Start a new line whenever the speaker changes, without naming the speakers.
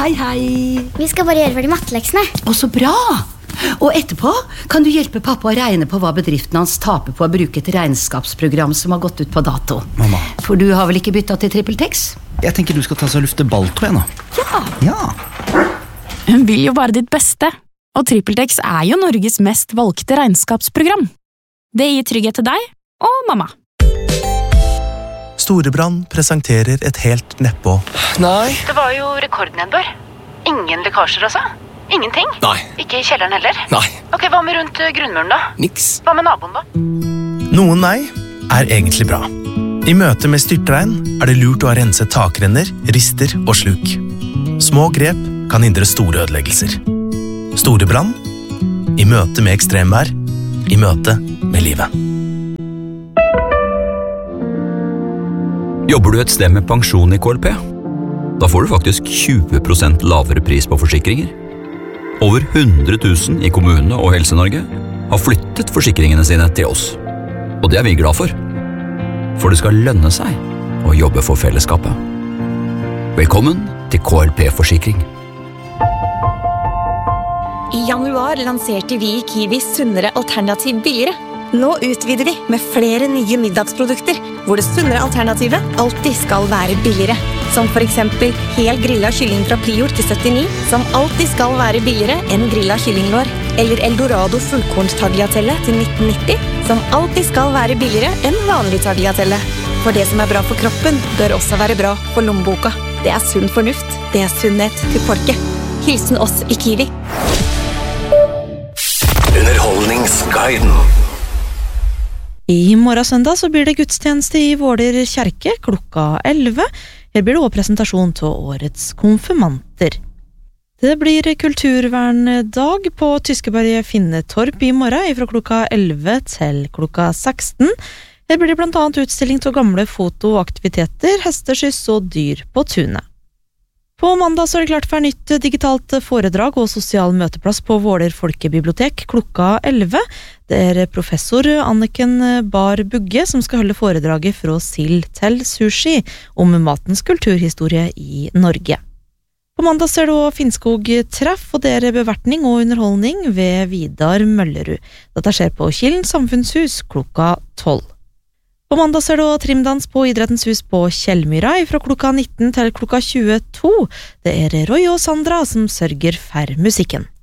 hei.
Vi skal bare gjøre ferdig matteleksene.
Å, så bra! Og etterpå kan du hjelpe pappa å regne på hva bedriften hans taper på å bruke et regnskapsprogram som har gått ut på dato.
Mamma.
For du har vel ikke byttet til TrippelTex?
Jeg tenker du skal ta seg og lufte balltå igjen nå. Ja.
Hun vil jo bare ditt beste, og TrippelTex er jo Norges mest valgte regnskapsprogram. Det gir trygghet til deg og mamma.
Storebrand presenterer et helt nedpå.
Nei.
Det var jo rekordnedbør. Ingen lekkasjer altså? Ingenting?
Nei.
Ikke i kjelleren heller?
Nei.
Ok, hva med rundt grunnmuren da?
Niks.
Hva med naboen da?
Noen nei er egentlig bra. I møte med styrtregn er det lurt å ha renset takrenner, rister og sluk. Små grep kan hindre store ødeleggelser. Storebrand. I møte med ekstremvær. I møte med livet.
Jobber du et sted med pensjon i KLP? Da får du faktisk 20% lavere pris på forsikringer. Over 100 000 i kommunene og Helse-Norge har flyttet forsikringene sine til oss. Og det er vi glad for. For det skal lønne seg å jobbe for fellesskapet. Velkommen til KLP Forsikring.
I januar lanserte vi i Kiwi sunnere alternativ billigere. Nå utvider vi med flere nye middagsprodukter, hvor det sunnere alternativet alltid skal være billigere. Som for eksempel hel grillet kylling fra Prior til 79, som alltid skal være billigere enn grillet kyllinglår. Eller Eldorado fullkorns tagliatelle til 1990, som alltid skal være billigere enn vanlig tagliatelle. For det som er bra for kroppen, bør også være bra for lommeboka. Det er sunn fornuft. Det er sunnhet til folket. Hilsen oss i Kiwi.
Underholdningsguiden.
I morgen søndag så blir det gudstjeneste i Våler kjerke klokka 11. Her blir det også presentasjon til årets konfirmanter. Det blir kulturverndag på Tyskeberget Finnetorp i morgen fra klokka 11 til klokka 16. Her blir det blant annet utstilling til gamle fotoaktiviteter, hesteskyss og dyr på tunet. På mandag så er det klart for nytt digitalt foredrag og sosial møteplass på Våler Folkebibliotek klokka 11. Det er professor Anniken Bar Bugge som skal holde foredraget fra sild til sushi om matens kulturhistorie i Norge. På mandag ser du Finnskog treff, og det er bevertning og underholdning ved Vidar Møllerud. Dette skjer på Kilen Samfunnshus klokka 12. På mandag ser du trimdans på Idrettens hus på Kjellmyra fra klokka 19 til klokka 22. Det er Roy og Sandra som sørger for musikken.